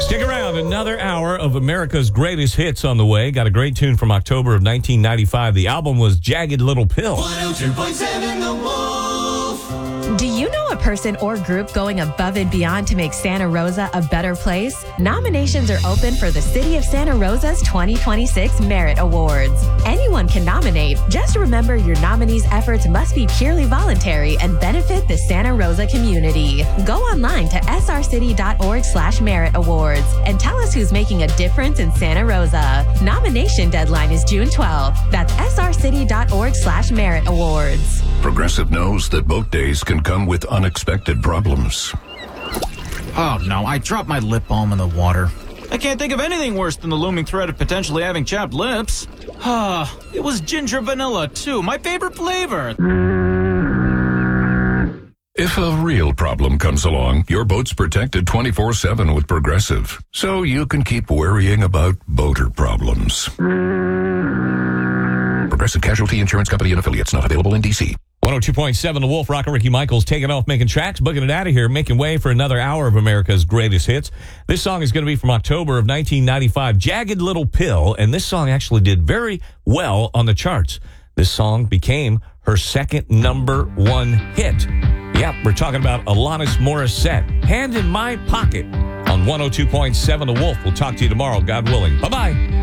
Stick around. Another hour of America's greatest hits on the way. Got a great tune from October of 1995. The album was Jagged Little Pill. 102.7 The Wolf. Do you know a person or group going above and beyond to make Santa Rosa a better place? Nominations are open for the City of Santa Rosa's 2026 Merit Awards. Anyone can nominate. Just remember your nominees' efforts must be purely voluntary and benefit the Santa Rosa community. Go online to srcity.org/merit awards and tell us who's making a difference in Santa Rosa. Nomination deadline is June 12th. That's srcity.org/merit awards. Progressive knows that boat days can come with unexpected problems. Oh no, I dropped my lip balm in the water. I can't think of anything worse than the looming threat of potentially having chapped lips. It was ginger vanilla too, my favorite flavor. If a real problem comes along, your boat's protected 24/7 with Progressive, so you can keep worrying about boater problems. Progressive Casualty Insurance Company and Affiliates, not available in D.C. 102.7 The Wolf, Rock and Ricky Michaels taking off, making tracks, booking it out of here, making way for another hour of America's greatest hits. This song is going to be from October of 1995, Jagged Little Pill, and this song actually did very well on the charts. This song became her second number one hit. Yeah, we're talking about Alanis Morissette, Hand in My Pocket on 102.7 The Wolf. We'll talk to you tomorrow, God willing. Bye-bye.